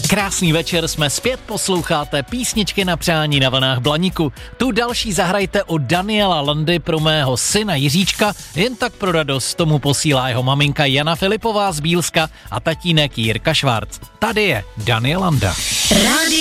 Krásný večer, jsme zpět, posloucháte písničky na přání na vlnách Blaníku. Tu další zahrajte od Daniela Landy pro mého syna Jiříčka, jen tak pro radost tomu posílá jeho maminka Jana Filipová z Bílska a tatínek Jirka Švarc. Tady je Daniel Landa.